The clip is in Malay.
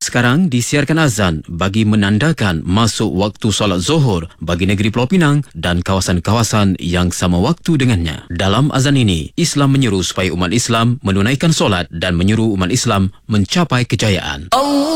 Sekarang disiarkan azan bagi menandakan masuk waktu solat Zuhur bagi negeri Pulau Pinang dan kawasan-kawasan yang sama waktu dengannya. Dalam azan ini, Islam menyeru supaya umat Islam menunaikan solat dan menyuruh umat Islam mencapai kejayaan.